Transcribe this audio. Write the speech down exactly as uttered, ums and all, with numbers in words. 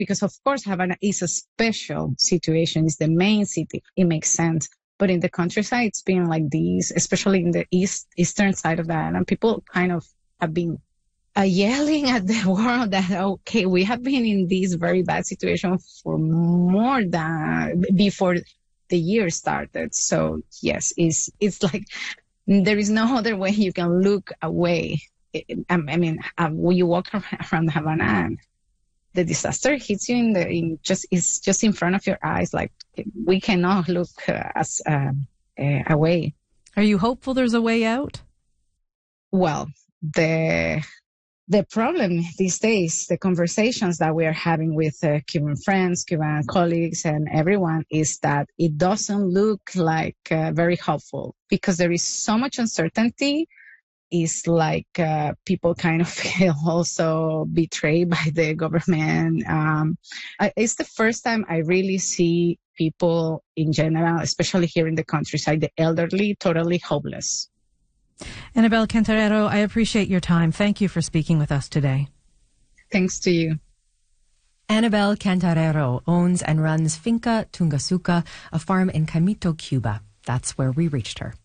because of course Havana is a special situation. It's the main city. It makes sense. But in the countryside, it's been like this, especially in the east eastern side of the island. People kind of have been uh, yelling at the world that, okay, we have been in this very bad situation for more than before the year started. So yes, it's, it's like there is no other way you can look away. I mean, uh, when you walk around Havana and the disaster hits you in the, in just, it's just in front of your eyes. Like we cannot look uh, as, uh, uh, away. Are you hopeful there's a way out? Well, the, the problem these days, the conversations that we are having with uh, Cuban friends, Cuban colleagues, and everyone is that it doesn't look like uh, very hopeful because there is so much uncertainty. Is like uh, people kind of feel also betrayed by the government. Um, I, it's the first time I really see people in general, especially here in the countryside, the elderly, totally hopeless. Anabel Cantarero, I appreciate your time. Thank you for speaking with us today. Thanks to you. Anabel Cantarero owns and runs Finca Tungasuka, a farm in Camito, Cuba. That's where we reached her.